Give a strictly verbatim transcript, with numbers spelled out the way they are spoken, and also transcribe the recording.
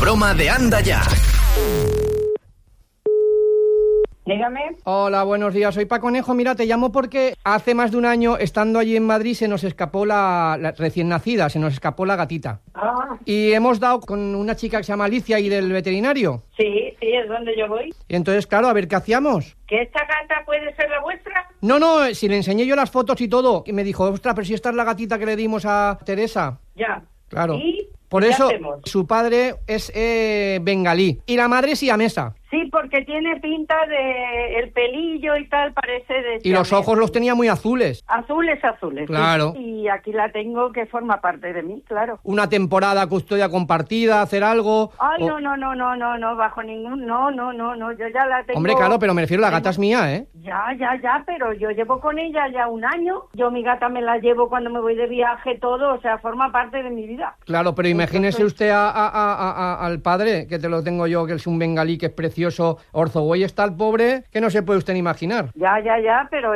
broma de Anda Ya. Dígame. Hola, buenos días. Soy Paco Conejo. Mira, te llamo porque hace más de un año, estando allí en Madrid, se nos escapó la, la recién nacida, se nos escapó la gatita. Ah, Y hemos dado con una chica que se llama Alicia y del veterinario. sí, sí, es donde yo voy. Y entonces, claro, a ver qué hacíamos. ¿Que esta gata puede ser la vuestra? No, no, si le enseñé yo las fotos y todo. Y me dijo, ostras, pero si esta es la gatita que le dimos a Teresa. Ya. Claro. ¿Y Por qué eso, hacemos? su padre es eh, bengalí. Y la madre siamesa. Sí, porque tiene pinta de el pelillo y tal, parece de... Y los siamés. ojos los tenía muy azules. Azules, azules. sí. Claro. Y aquí la tengo que forma parte de mí, claro. Una temporada custodia compartida, hacer algo. Ay, o- no, no, no, no, no, no, bajo ningún... No, no, no, no, yo ya la tengo... Hombre, claro, pero me refiero, la tengo- gata es mía, ¿eh? Ya, ya, ya, pero yo llevo con ella ya un año. Yo mi gata me la llevo cuando me voy de viaje, todo, o sea, forma parte de mi vida. Claro, pero imagínese Entonces- usted a, a- a- a- al padre, que te lo tengo yo, que es un bengalí, que es precioso, Orzogüey está el pobre, que no se puede usted ni imaginar. Ya, ya, ya, pero